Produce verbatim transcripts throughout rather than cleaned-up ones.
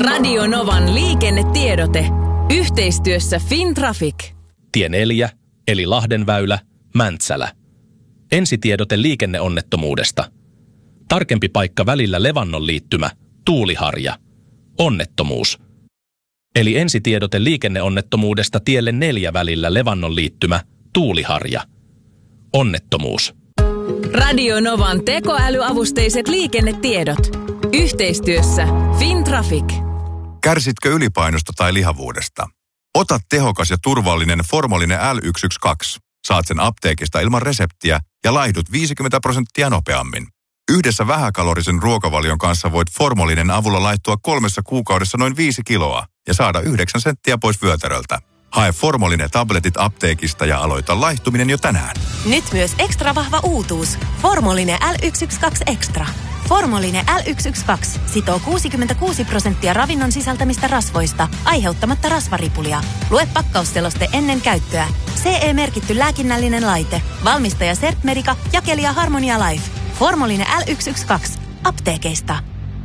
Radio Novan liikennetiedote. Yhteistyössä Fintraffic. Tie neljä, eli Lahdenväylä, Mäntsälä. Ensitiedote liikenneonnettomuudesta. Tarkempi paikka välillä Levannon liittymä, Tuuliharja. Onnettomuus. Eli ensitiedote liikenneonnettomuudesta tielle neljä välillä Levannon liittymä, Tuuliharja. Onnettomuus. Radio Novan tekoälyavusteiset liikennetiedot. Yhteistyössä Fintraffic. Kärsitkö ylipainosta tai lihavuudesta? Ota tehokas ja turvallinen Formolline L yksi yksi kaksi. Saat sen apteekista ilman reseptiä ja laihdut viisikymmentä prosenttia nopeammin. Yhdessä vähäkalorisen ruokavalion kanssa voit Formolinen avulla laittua kolmessa kuukaudessa noin viisi kiloa ja saada yhdeksän senttiä pois vyötäröltä. Hae Formoline tabletit apteekista ja aloita laihtuminen jo tänään. Nyt myös ekstra vahva uutuus. Formoline L yksi yksi kaksi Extra. Formoline L yksi yksi kaksi sitoo kuusikymmentäkuusi prosenttia ravinnon sisältämistä rasvoista, aiheuttamatta rasvaripulia. Lue pakkausseloste ennen käyttöä. C E-merkitty lääkinnällinen laite. Valmistaja Sertmedica, jakelija Harmonia Life. Formoline L yksi yksi kaksi. Apteekeista.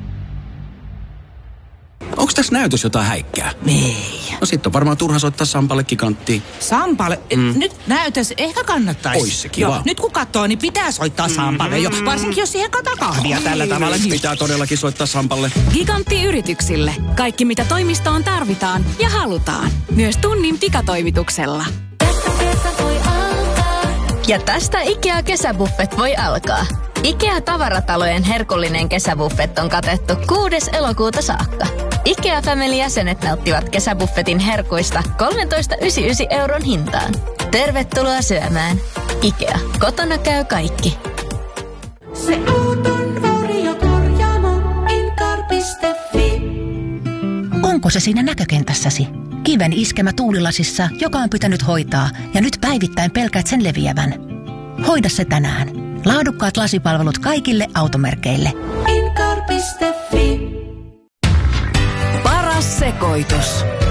Onks tässä näytös jotain häikkää? Ei. No sit on varmaan turha soittaa Sampalle kikanttiin. Sampalle? Mm. Nyt näytös ehkä kannattaisi. Ois se kiva. Joo, nyt kun katsoo, niin pitää soittaa Sampalle jo. Varsinkin jos siihen kataa kahvia tällä tavalla. Pitää todellakin soittaa Sampalle. Gigantti yrityksille. Kaikki mitä toimistoon tarvitaan ja halutaan. Myös tunnin pikatoimituksella. Ja tästä IKEA kesäbuffet voi alkaa. IKEA-tavaratalojen herkullinen kesäbuffet on katettu kuudes elokuuta saakka. IKEA Family-jäsenet nauttivat kesäbuffetin herkuista kolmetoista pilkku yhdeksänkymmentäyhdeksän euron hintaan. Tervetuloa syömään. IKEA. Kotona käy kaikki. Se auton varjokorjaamo Incar piste fi. Onko se siinä näkökentässäsi? Kiven iskemä tuulilasissa, joka on pitänyt hoitaa, ja nyt päivittäin pelkät sen leviävän. Hoida se tänään. Laadukkaat lasipalvelut kaikille automerkeille. Incar piste fi. Paras sekoitus.